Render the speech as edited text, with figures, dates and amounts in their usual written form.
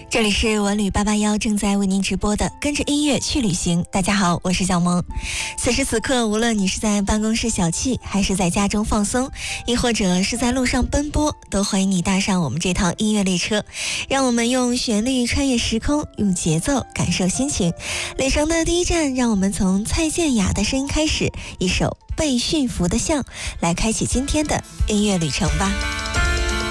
这里是文旅881正在为您直播的跟着音乐去旅行。大家好，我是小萌。此时此刻，无论你是在办公室小憩，还是在家中放松，亦或者是在路上奔波，都欢迎你搭上我们这趟音乐列车，让我们用旋律穿越时空，用节奏感受心情。旅程的第一站，让我们从蔡健雅的声音开始，一首被驯服的象，来开启今天的音乐旅程吧。